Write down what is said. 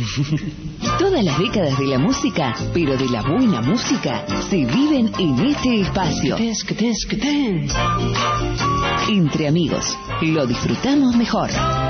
Todas las décadas de la música, pero de la buena música, se viven en este espacio. Entre amigos, lo disfrutamos mejor.